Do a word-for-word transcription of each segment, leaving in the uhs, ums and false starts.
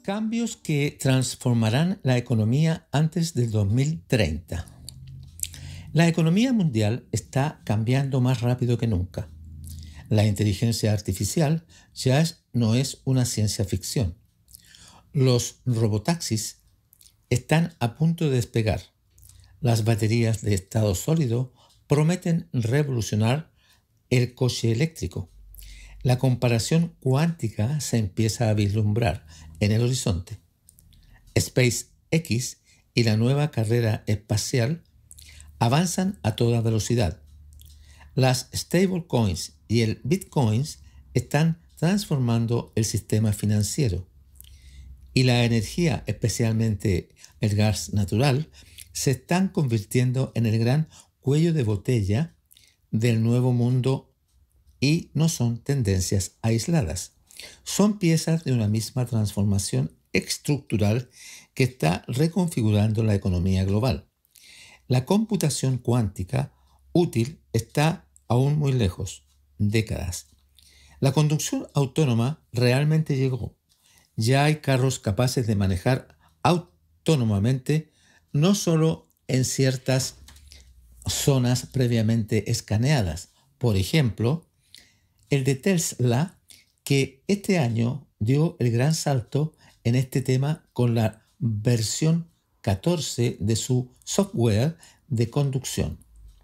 Cambios que transformarán la economía antes del dos mil treinta. La economía mundial está cambiando más rápido que nunca. La inteligencia artificial ya es- no es una ciencia ficción. Los robotaxis están a punto de despegar. Las baterías de estado sólido prometen revolucionar el coche eléctrico. La comparación cuántica se empieza a vislumbrar en el horizonte. SpaceX y la nueva carrera espacial avanzan a toda velocidad. Las stablecoins y el Bitcoin están transformando el sistema financiero. Y la energía, especialmente el gas natural, se están convirtiendo en el gran cuello de botella del nuevo mundo y no son tendencias aisladas. Son piezas de una misma transformación estructural que está reconfigurando la economía global. La computación cuántica útil está aún muy lejos, décadas. La conducción autónoma realmente llegó. Ya hay carros capaces de manejar autónomamente, no solo en ciertas zonas previamente escaneadas. Por ejemplo, el de Tesla, que este año dio el gran salto en este tema con la versión catorce de su software de conducción.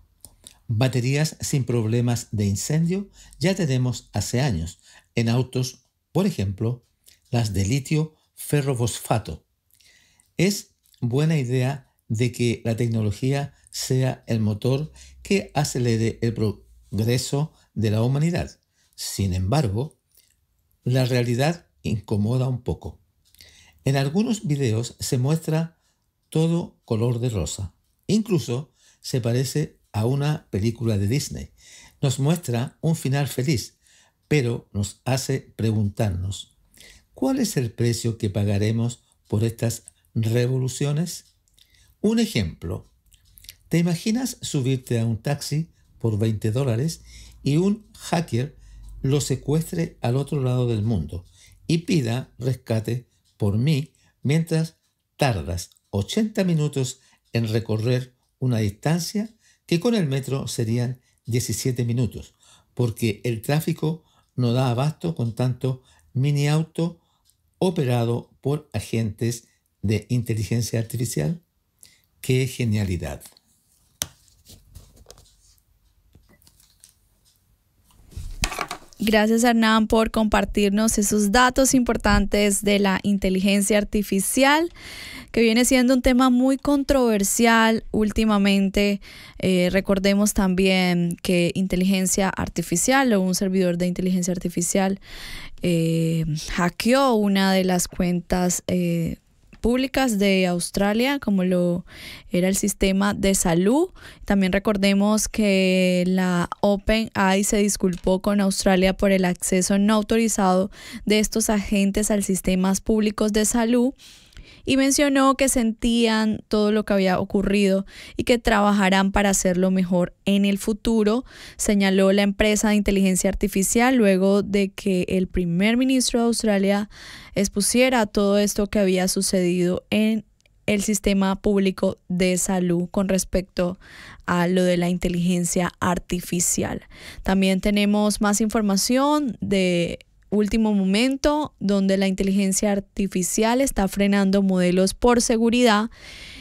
Baterías sin problemas de incendio ya tenemos hace años en autos, por ejemplo, las de litio ferrofosfato. Es buena idea de que la tecnología sea el motor que acelere el progreso de la humanidad. Sin embargo, la realidad incomoda un poco. En algunos videos se muestra todo color de rosa. Incluso se parece a una película de Disney. Nos muestra un final feliz, pero nos hace preguntarnos, ¿cuál es el precio que pagaremos por estas revoluciones? Un ejemplo. ¿Te imaginas subirte a un taxi por veinte dólares y un hacker lo secuestre al otro lado del mundo y pida rescate por mí mientras tardas ochenta minutos en recorrer una distancia que con el metro serían diecisiete minutos, porque el tráfico no da abasto con tanto mini auto operado por agentes de inteligencia artificial? ¡Qué genialidad! Gracias, Hernán, por compartirnos esos datos importantes de la inteligencia artificial, que viene siendo un tema muy controversial últimamente. Eh, recordemos también que inteligencia artificial o un servidor de inteligencia artificial eh, hackeó una de las cuentas eh, públicas de Australia, como lo era el sistema de salud. También recordemos que la OpenAI se disculpó con Australia por el acceso no autorizado de estos agentes a sistemas públicos de salud y mencionó que sentían todo lo que había ocurrido y que trabajarán para hacerlo mejor en el futuro, señaló la empresa de inteligencia artificial luego de que el primer ministro de Australia expusiera todo esto que había sucedido en el sistema público de salud con respecto a lo de la inteligencia artificial. También tenemos más información de último momento, donde la inteligencia artificial está frenando modelos por seguridad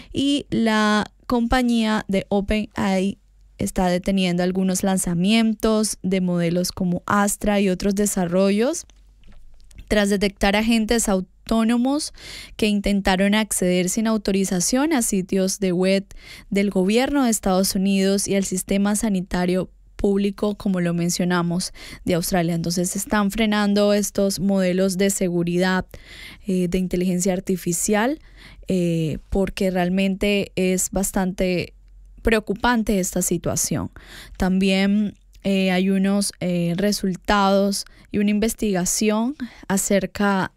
y la compañía de OpenAI está deteniendo algunos lanzamientos de modelos como Astra y otros desarrollos tras detectar agentes autónomos que intentaron acceder sin autorización a sitios de web del gobierno de Estados Unidos y al sistema sanitario público, como lo mencionamos, de Australia. Entonces están frenando estos modelos de seguridad eh, de inteligencia artificial eh, porque realmente es bastante preocupante esta situación. También eh, hay unos eh, resultados y una investigación acerca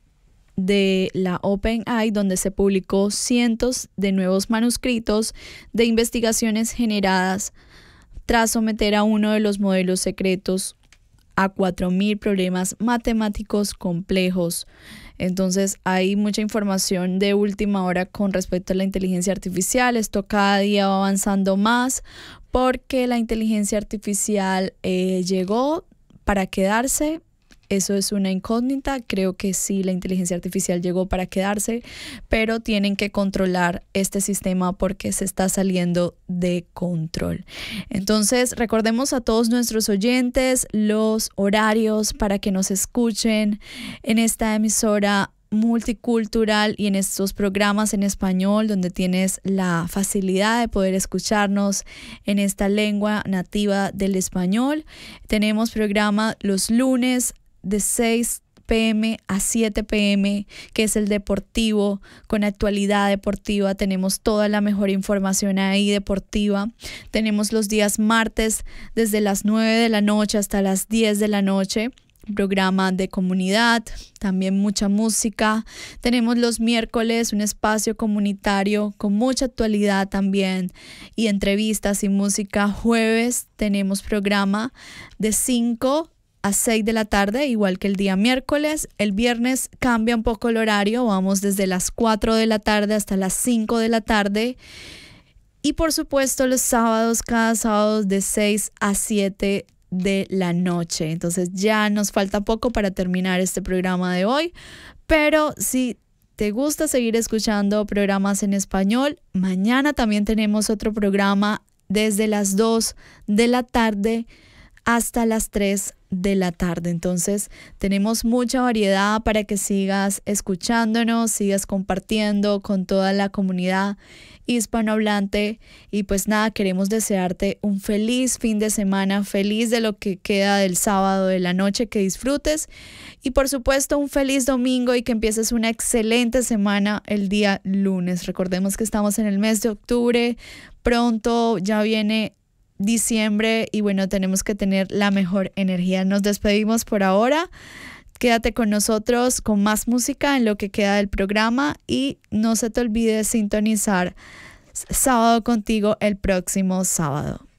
de la OpenAI, donde se publicó cientos de nuevos manuscritos de investigaciones generadas tras someter a uno de los modelos secretos a cuatro mil problemas matemáticos complejos. Entonces hay mucha información de última hora con respecto a la inteligencia artificial. Esto cada día va avanzando más porque la inteligencia artificial eh, llegó para quedarse. Eso es una incógnita. Creo que sí, la inteligencia artificial llegó para quedarse, pero tienen que controlar este sistema porque se está saliendo de control. Entonces, recordemos a todos nuestros oyentes los horarios para que nos escuchen en esta emisora multicultural y en estos programas en español donde tienes la facilidad de poder escucharnos en esta lengua nativa del español. Tenemos programa los lunes de seis p m a siete p m, que es el deportivo, con actualidad deportiva. Tenemos toda la mejor información ahí deportiva. Tenemos los días martes desde las nueve de la noche hasta las diez de la noche, programa de comunidad, también mucha música. Tenemos los miércoles un espacio comunitario con mucha actualidad también y entrevistas y música. Jueves tenemos programa de cinco a seis de la tarde, igual que el día miércoles. El viernes cambia un poco el horario, vamos desde las cuatro de la tarde hasta las cinco de la tarde. Y por supuesto los sábados, cada sábado de seis a siete de la noche. Entonces ya nos falta poco para terminar este programa de hoy, pero si te gusta seguir escuchando programas en español, mañana también tenemos otro programa desde las dos de la tarde hasta las tres de la tarde. Entonces tenemos mucha variedad para que sigas escuchándonos, sigas compartiendo con toda la comunidad hispanohablante. Y pues nada, queremos desearte un feliz fin de semana, feliz de lo que queda del sábado, de la noche, que disfrutes, y por supuesto un feliz domingo y que empieces una excelente semana el día lunes. Recordemos que estamos en el mes de octubre, pronto ya viene diciembre y bueno, tenemos que tener la mejor energía. Nos despedimos por ahora. Quédate con nosotros con más música en lo que queda del programa y no se te olvide sintonizar Sábado Contigo el próximo sábado.